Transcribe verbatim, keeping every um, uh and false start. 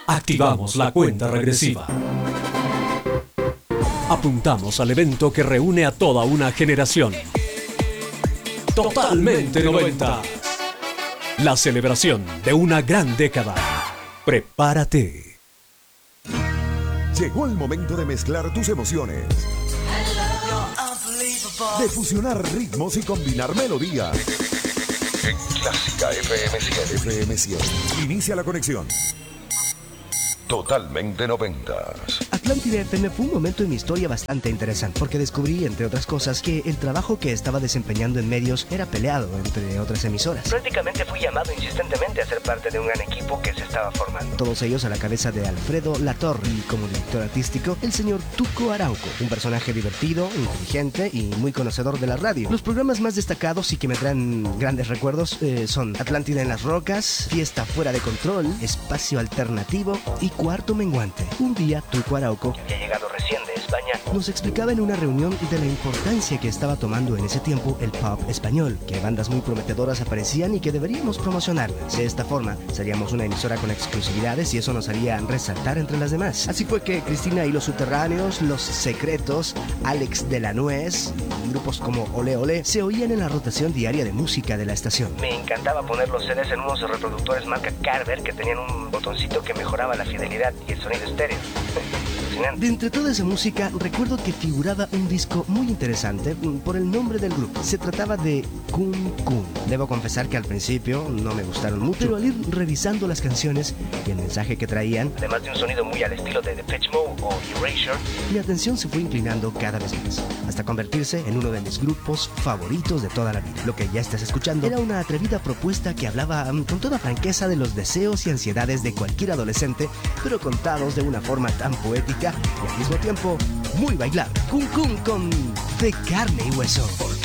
Activamos la cuenta regresiva. Apuntamos al evento que reúne a toda una generación. Totalmente noventa. La celebración de una gran década. Prepárate. Llegó el momento de mezclar tus emociones, de fusionar ritmos y combinar melodías. En Clásica F M cien. F M cien. Inicia la conexión. Totalmente noventas. Atlántida F M fue un momento en mi historia bastante interesante, porque descubrí, entre otras cosas, que el trabajo que estaba desempeñando en medios era peleado entre otras emisoras. Prácticamente fui llamado insistentemente a ser parte de un gran equipo que se estaba formando. Todos ellos a la cabeza de Alfredo Latorre y como director artístico, el señor Tuco Arauco, un personaje divertido, inteligente y muy conocedor de la radio. Los programas más destacados y que me traen grandes recuerdos eh, son Atlántida en las Rocas, Fiesta Fuera de Control, Espacio Alternativo y Cuarto Menguante. Un día, Tuco Arauco, que había llegado recién de España, nos explicaba en una reunión de la importancia que estaba tomando en ese tiempo el pop español, que bandas muy prometedoras aparecían y que deberíamos promocionarlas. De esta forma, seríamos una emisora con exclusividades y eso nos haría resaltar entre las demás. Así fue que Cristina y los Subterráneos, Los Secretos, Alex de la Nuez, grupos como Ole Ole, se oían en la rotación diaria de música de la estación. Me encantaba poner los C Ds en unos reproductores marca Carver que tenían un botoncito que mejoraba la fidelidad y el sonido estéreo. De entre toda esa música, recuerdo que figuraba un disco muy interesante por el nombre del grupo. Se trataba de Kun Kun. Debo confesar que al principio no me gustaron mucho, pero al ir revisando las canciones y el mensaje que traían, además de un sonido muy al estilo de Depeche Mode o Erasure, mi atención se fue inclinando cada vez más, hasta convertirse en uno de mis grupos favoritos de toda la vida. Lo que ya estás escuchando era una atrevida propuesta que hablaba um, con toda franqueza de los deseos y ansiedades de cualquier adolescente, pero contados de una forma tan poética y al mismo tiempo muy bailable. Kun Kun con De Carne y Hueso.